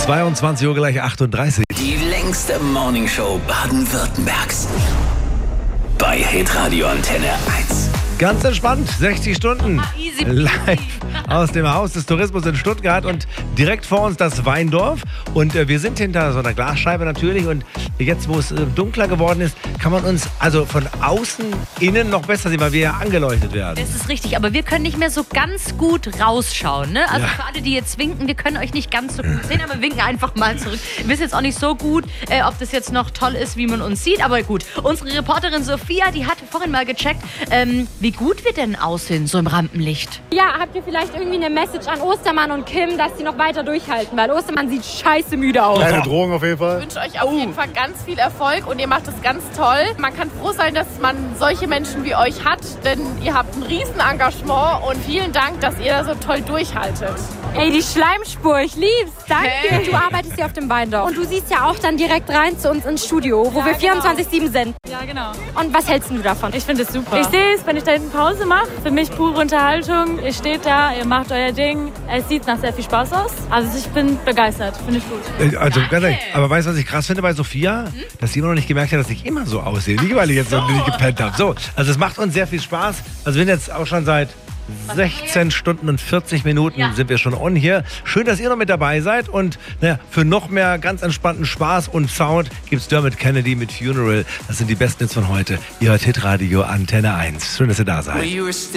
22 Uhr gleich 38. Die längste Morningshow Baden-Württembergs. Bei Hitradio Antenne 1. Ganz entspannt, 60 Stunden Easy live aus dem Haus des Tourismus in Stuttgart und direkt vor uns das Weindorf. Und wir sind hinter so einer Glasscheibe natürlich. Und jetzt, wo es dunkler geworden ist, kann man uns also von außen innen noch besser sehen, weil wir ja angeleuchtet werden. Das ist richtig, aber wir können nicht mehr so ganz gut rausschauen. Ne? Also Ja. für alle, die jetzt winken, wir können euch nicht ganz so gut sehen, aber wir winken einfach mal zurück. Wir wissen jetzt auch nicht so gut, ob das jetzt noch toll ist, wie man uns sieht. Aber gut, unsere Reporterin Sophia, die hatte vorhin mal gecheckt, wie gut wir denn aussehen, so im Rampenlicht. Ja, habt ihr vielleicht irgendwie eine Message an Ostermann und Kim, dass sie noch weiter durchhalten? Weil Ostermann sieht scheiße müde aus. Keine Drohung auf jeden Fall. Ich wünsche euch auf jeden Fall ganz viel Erfolg und ihr macht es ganz toll. Man kann froh sein, dass man solche Menschen wie euch hat, denn ihr habt ein Riesenengagement und vielen Dank, dass ihr da so toll durchhaltet. Ey, die Schleimspur, ich lieb's. Danke. Hey. Du arbeitest hier auf dem Weindorf. Und du siehst ja auch dann direkt rein zu uns ins Studio, wo wir 24/7 sind. Ja, genau. Und was hältst du davon? Ich finde es super. Ich sehe es, wenn ich da hinten Pause mache. Für mich pure Unterhaltung. Ihr steht da, ihr macht euer Ding. Es sieht nach sehr viel Spaß aus. Also ich bin begeistert. Finde ich gut. Also ganz ehrlich, aber weißt du, was ich krass finde bei Sophia? Dass sie immer noch nicht gemerkt hat, dass ich immer so aussehe. Nicht, weil ich jetzt noch nicht gepennt habe. So, also es macht uns sehr viel Spaß. Also wir sind jetzt auch schon seit 16 Stunden und 40 Minuten sind wir schon on hier. Schön, dass ihr noch mit dabei seid. Und naja, für noch mehr ganz entspannten Spaß und Sound gibt's Dermot Kennedy mit Funeral. Das sind die besten Hits von heute. Ihr hört Hitradio Antenne 1. Schön, dass ihr da seid.